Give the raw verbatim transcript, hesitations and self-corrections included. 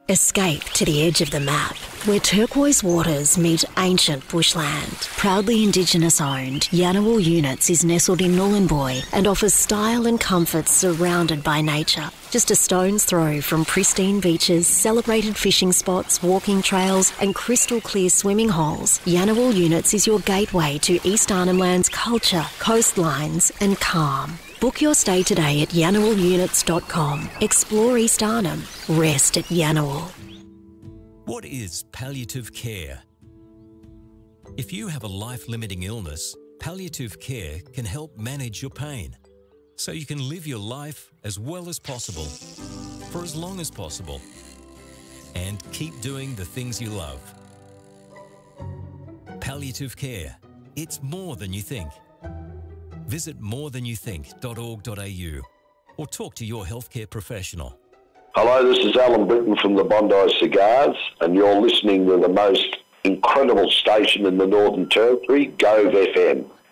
Escape to the edge of the map, where turquoise waters meet ancient bushland. Proudly Indigenous owned, Yanawal Units is nestled in Nhulunbuy and offers style and comfort surrounded by nature. Just a stone's throw from pristine beaches, celebrated fishing spots, walking trails and crystal clear swimming holes, Yanawal Units is your gateway to East Arnhem Land's culture, coastlines and calm. Book your stay today at yanawal units dot com. Explore East Arnhem. Rest at Yanawal. What is palliative care? If you have a life-limiting illness, palliative care can help manage your pain so you can live your life as well as possible, for as long as possible, and keep doing the things you love. Palliative care. It's more than you think. Visit more than you think dot org dot a u or talk to your healthcare professional. Hello, this is Alan Britton from the Bondi Cigars, and you're listening to the most incredible station in the Northern Territory, Gove F M.